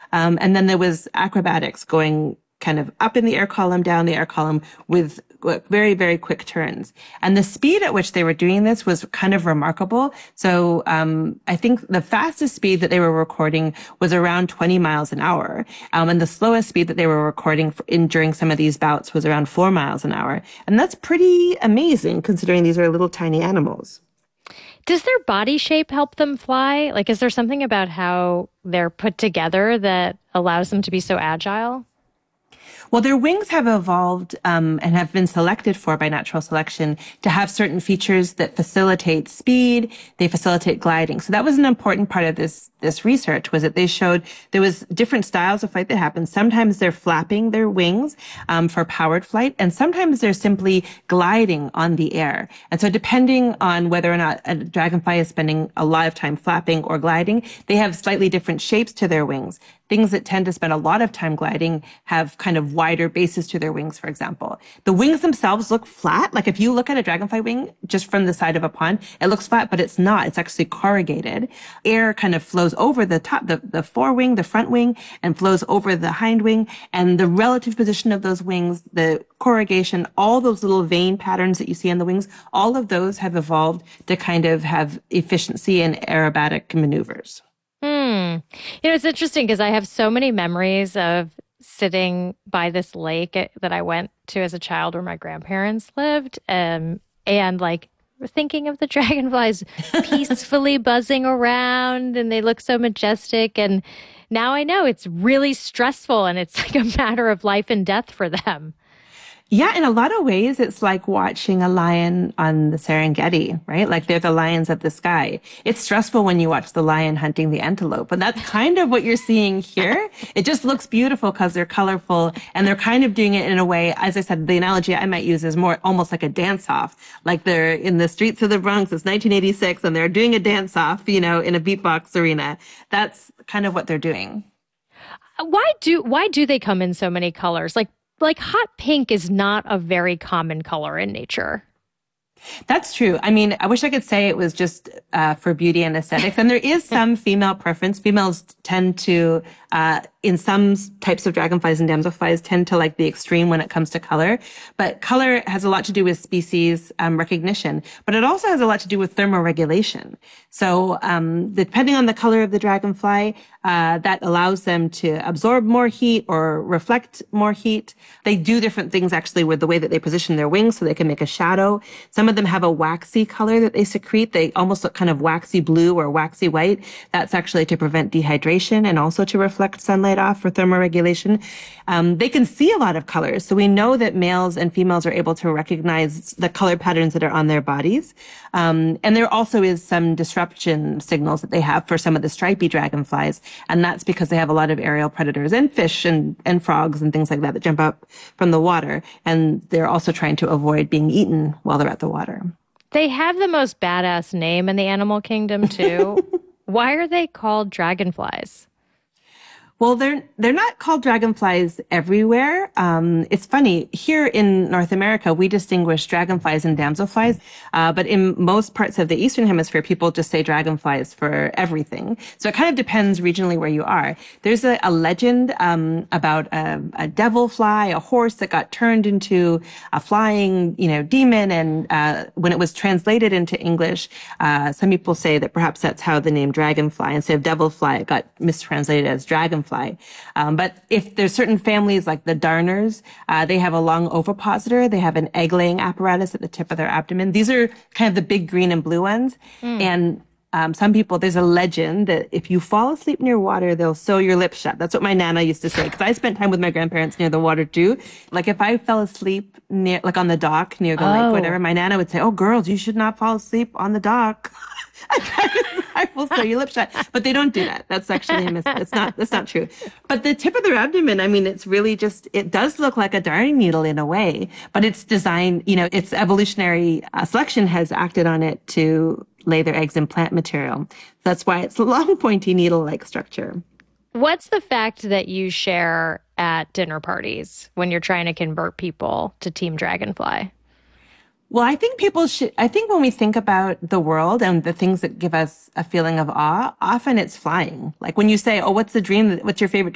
And then there was acrobatics going kind of up in the air column, down the air column with very, very quick turns. And the speed at which they were doing this was kind of remarkable. So I think the fastest speed that they were recording was around 20 miles an hour. And the slowest speed that they were recording during some of these bouts was around 4 miles an hour. And that's pretty amazing considering these are little tiny animals. Does their body shape help them fly? Like, is there something about how they're put together that allows them to be so agile? Well, their wings have evolved and have been selected for by natural selection to have certain features that facilitate speed. They facilitate gliding. So that was an important part of this research, was that they showed there was different styles of flight that happen. Sometimes they're flapping their wings for powered flight, and sometimes they're simply gliding on the air. And so depending on whether or not a dragonfly is spending a lot of time flapping or gliding, they have slightly different shapes to their wings. Things that tend to spend a lot of time gliding have kind of wider bases to their wings, for example. The wings themselves look flat. Like if you look at a dragonfly wing just from the side of a pond, it looks flat, but it's not. It's actually corrugated. Air kind of flows over the top, the forewing, the front wing, and flows over the hind wing. And the relative position of those wings, the corrugation, all those little vein patterns that you see on the wings, all of those have evolved to kind of have efficiency and aerobatic maneuvers. It's interesting because I have so many memories of sitting by this lake that I went to as a child where my grandparents lived, and like thinking of the dragonflies peacefully buzzing around, and they look so majestic. And now I know it's really stressful and it's like a matter of life and death for them. Yeah, in a lot of ways, it's like watching a lion on the Serengeti, right? Like they're the lions of the sky. It's stressful when you watch the lion hunting the antelope, and that's kind of what you're seeing here. It just looks beautiful because they're colorful, and they're kind of doing it in a way, as I said, the analogy I might use is more almost like a dance-off. Like they're in the streets of the Bronx, it's 1986, and they're doing a dance-off, in a beatbox arena. That's kind of what they're doing. Why do they come in so many colors? Like hot pink is not a very common color in nature. That's true. I mean, I wish I could say it was just for beauty and aesthetics. And there is some female preference. Females tend to, in some types of dragonflies and damselflies, tend to like the extreme when it comes to color. But color has a lot to do with species recognition. But it also has a lot to do with thermoregulation. So depending on the color of the dragonfly, that allows them to absorb more heat or reflect more heat. They do different things actually with the way that they position their wings so they can make a shadow. Some of them have a waxy color that they secrete. They almost look kind of waxy blue or waxy white. That's actually to prevent dehydration and also to reflect sunlight off for thermoregulation. They can see a lot of colors. So we know that males and females are able to recognize the color patterns that are on their bodies. And there also is some disruption signals that they have for some of the stripy dragonflies. And that's because they have a lot of aerial predators and fish and frogs and things like that jump up from the water. And they're also trying to avoid being eaten while they're at the water. They have the most badass name in the animal kingdom, too. Why are they called dragonflies? Well, they're not called dragonflies everywhere. It's funny. Here in North America, we distinguish dragonflies and damselflies. But in most parts of the Eastern Hemisphere, people just say dragonflies for everything. So it kind of depends regionally where you are. There's a legend about a devil fly, a horse that got turned into a flying, demon. And when it was translated into English, some people say that perhaps that's how the name dragonfly, instead of devil fly, it got mistranslated as dragonfly. But if there's certain families like the darners, they have a long ovipositor. They have an egg-laying apparatus at the tip of their abdomen. These are kind of the big green and blue ones. And some people, there's a legend that if you fall asleep near water, they'll sew your lips shut. That's what my Nana used to say, because I spent time with my grandparents near the water too. Like if I fell asleep near, like on the dock near the lake, whatever, my Nana would say, "Oh, girls, you should not fall asleep on the dock." I will sew your lips shut, but they don't do that. That's actually a mistake. That's not true. But the tip of their abdomen, I mean, it's really it does look like a darning needle in a way, but it's designed, its evolutionary selection has acted on it to lay their eggs in plant material. That's why it's a long, pointy needle-like structure. What's the fact that you share at dinner parties when you're trying to convert people to Team Dragonfly? Well, I think I think when we think about the world and the things that give us a feeling of awe, often it's flying. Like when you say, "Oh, what's your favorite